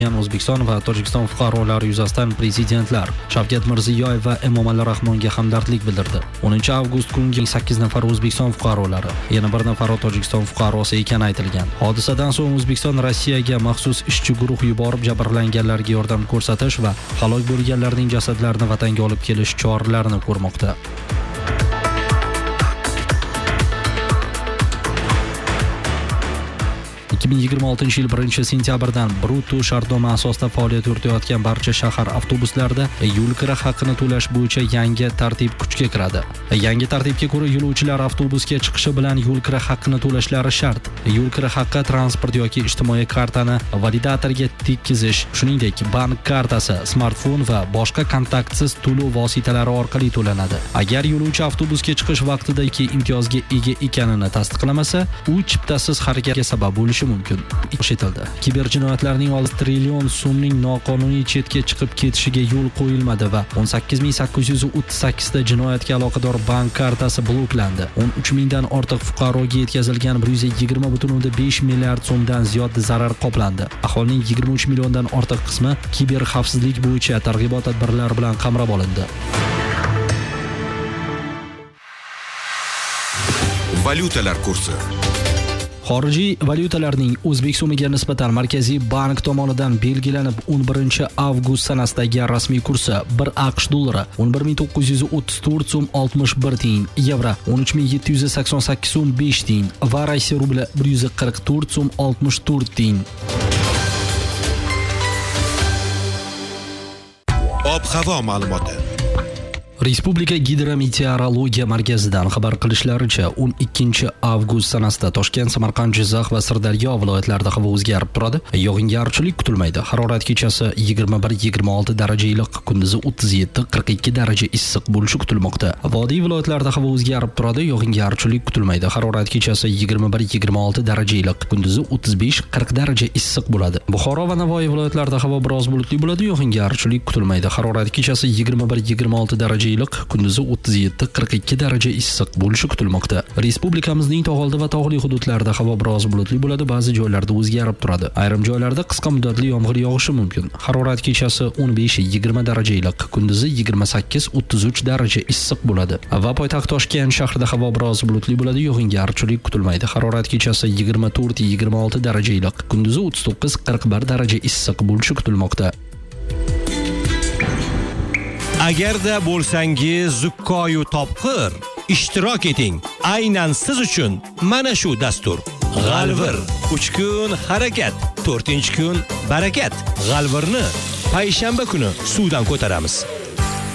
O'zbekiston va Tojikiston fuqarolari yuzasidan prezidentlar Shavkat Mirziyoyev va Emomali Rahmonga hamdardlik bildirdi. 10-avgust kungi 8 nafar O'zbekiston fuqarolari, yana bir nafar Tojikiston fuqarosi ekani aytilgan. Hodisadan so'ng O'zbekiston Rossiyaga maxsus ishchi guruh yuborib jabrlanganlarga yordam ko'rsatish va halok bo'lganlarning jasadlarini vatanga olib kelish choralarini ko'rmoqda. 2026 yil 1-sentyabrdan Bruto shartnoma asosida faoliyat yuritayotgan barcha shahar avtobuslarida yo'l kira haqqini to'lash bo'yicha yangi tartib kuchga kiradi. Yangi tartibga ko'ra yo'lovchilar avtobusga chiqishi bilan yo'l kira haqqini to'lashlari shart. Yo'l kira haqqi transport yoki ijtimoiy kartani validatorga tekkizish, shuningdek bank kartasi, smartfon va boshqa kontaktsiz to'lov vositalari orqali to'lanadi. Agar yo'lovchi avtobusga chiqish vaqtidagi imtiyozga ega ekanini tasdiqlamasa, u chiptasiz harakatga sabab bo'lishi mumkin. Etildi. Kiberjinoyatlarning 6 trillion so'mning noqonuniy chetga chiqib ketishiga yo'l qo'yilmadi va 18838 ta jinoyatga aloqador bank kartasi bloklandi. 13 mingdan ortiq fuqaroga yetkazilgan 120.5 milliard so'mdan ziyod zarar qoplandi. Aholining 23 milliondan ortiq qismi kiber xavfsizlik bo'yicha targ'ibot tadbirlari bilan qamrab olindi. Valyutalar kursi. Xorijiy valyutalarning o'zbek so'miga nisbatan Markaziy bank tomonidan belgilanib 11-avgust sanasidagi rasmiy kursi 1 AQSh dollari 11934 so'm 61 tiyin, yevro 13788 so'm 5 tiyin va Rossiya rubli 144 so'm 64 tiyin. Ob-havo ma'lumoti. Respublika gidrometeorologiya markazidan xabar qilishlaricha 12-avgust sanasida Toshkent, Samarqand, Jizzax va Sirdaryo viloyatlarida havo o'zgarib turadi. Yog'ingarchilik kutilmaydi. Harorat kechasi 21-26 daraja iliq, kunduzi 37-42 daraja issiq bo'lishi kutilmoqda. Vodiy viloyatlarida havo o'zgarib turadi. Yog'ingarchilik kutilmaydi. Harorat kechasi 21-26 daraja iliq, kunduzi 35-40 daraja issiq bo'ladi. Buxoro va Navoiy viloyatlarida havo biroz bulutli bo'ladi. Yog'ingarchilik kutilmaydi. Harorat kechasi 21-26 daraja iliq, kunduzi 37-42 daraja issiq bo'lishi kutilmoqda. Respublikamizning tog'oldi va tog'li hududlarida havo biroz bulutli bo'ladi, ba'zi joylarda o'zgarib turadi. Ayrim joylarda qisqa muddatli yomg'ir yog'ishi mumkin. Harorat kechasi 15-20 daraja iliq, kunduzi 28-33 daraja issiq bo'ladi. Va poytaxt Toshkent shahrida havo biroz bulutli bo'ladi, yog'ingarchilik kutilmaydi. Harorat kechasi 24-26 daraja iliq, kunduzi 39-41 daraja issiq bo'lishi kutilmoqda. Agarda bo'lsangiz zukkoyu topqir, ishtirok eting. Aynan siz uchun mana shu dastur. G'alvir 3 kun harakat, 4-kun barakat. G'alvirni payshanba kuni suvdan ko'taramiz.